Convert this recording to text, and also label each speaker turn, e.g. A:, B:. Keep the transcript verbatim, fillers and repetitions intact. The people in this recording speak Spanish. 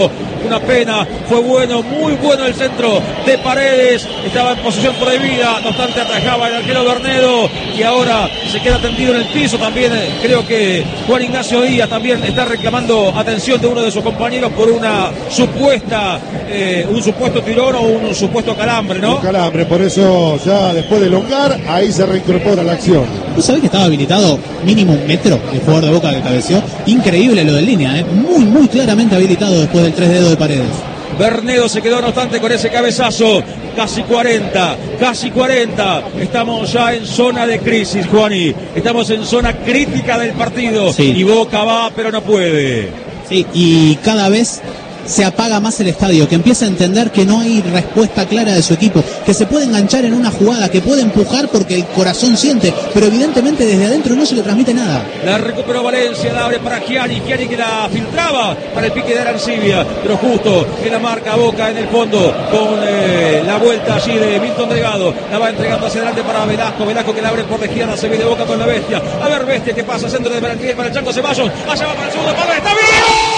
A: Una pena, fue bueno, muy bueno el centro de Paredes, estaba en posición prohibida, no obstante atajaba el arquero Bernedo y ahora se queda tendido en el piso. También eh, creo que Juan Ignacio Díaz también está reclamando atención de uno de sus compañeros por una supuesta, eh, un supuesto tirón o un supuesto calambre, ¿no?
B: Un calambre, por eso ya después de elongar, ahí se reincorpora la acción.
C: ¿Tú sabés que estaba habilitado mínimo un metro el jugador de Boca que cabeció? Increíble lo de línea, ¿eh? Muy, muy claramente habilitado después del tres dedos de Paredes.
A: Bernedo se quedó no obstante con ese cabezazo. Casi cuarenta, casi cuarenta. Estamos ya en zona de crisis, Juani. Estamos en zona crítica del partido.
C: Sí.
A: Y Boca va, pero no puede.
C: Sí, y cada vez se apaga más el estadio, que empieza a entender que no hay respuesta clara de su equipo, que se puede enganchar en una jugada, que puede empujar porque el corazón siente, pero evidentemente desde adentro no se le transmite nada.
A: La recuperó Valencia, la abre para Gianni, Gianni que la filtraba para el pique de Arancibia, pero justo en la marca Boca en el fondo, con eh, la vuelta allí de Milton Delgado, la va entregando hacia adelante para Velasco, Velasco que la abre por la izquierda, se viene Boca con la Bestia, a ver Bestia que pasa, centro de Valentín para el Chango Ceballos, allá va para el segundo palo, ¡está bien!